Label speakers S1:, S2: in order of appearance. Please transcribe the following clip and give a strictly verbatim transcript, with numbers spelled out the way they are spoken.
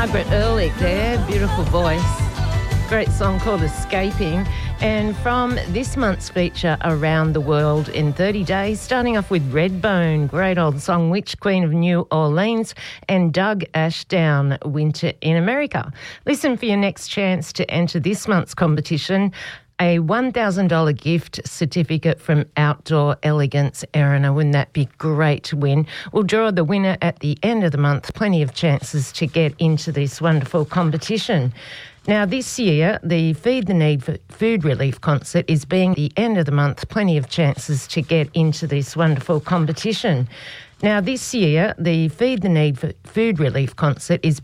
S1: Margaret Ehrlich there, beautiful voice. Great song called Escaping. And from this month's feature, Around the World in thirty days, starting off with Redbone, great old song, Witch Queen of New Orleans, and Doug Ashdown, Winter in America. Listen for your next chance to enter this month's competition. A one thousand dollars gift certificate from Outdoor Elegance, Erina. Wouldn't that be great to win? We'll draw the winner at the end of the month. Plenty of chances to get into this wonderful competition. Now, this year, the Feed the Need for Food Relief concert is being the end of the month. Plenty of chances to get into this wonderful competition. Now, this year, the Feed the Need for Food Relief concert is